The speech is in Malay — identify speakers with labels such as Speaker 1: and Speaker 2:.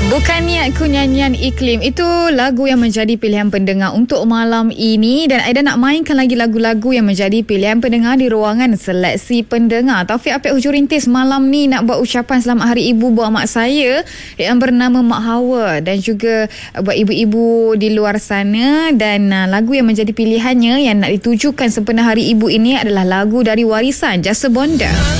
Speaker 1: Bukan niatku nyanyian iklim. Itu lagu yang menjadi pilihan pendengar untuk malam ini. Dan Aida nak mainkan lagi lagu-lagu yang menjadi pilihan pendengar di ruangan seleksi pendengar. Taufik Apek Hujurintis malam ni nak buat ucapan selamat hari ibu buat mak saya yang bernama Mak Hawa. Dan juga buat ibu-ibu di luar sana. Dan lagu yang menjadi pilihannya yang nak ditujukan sempena hari ibu ini adalah lagu dari warisan Jasa Bonda.